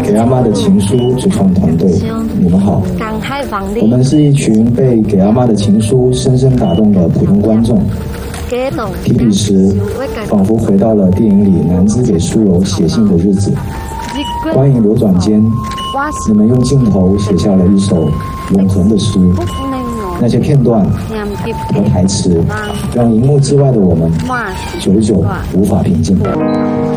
给阿妈的情书主创团队，你们好。我们是一群被给阿妈的情书深深打动的普通观众。提笔时，仿佛回到了电影里南枝给苏柔写信的日子。光影流转间，你们用镜头写下了一首永恒的诗。那些片段和台词，让荧幕之外的我们久久无法平静。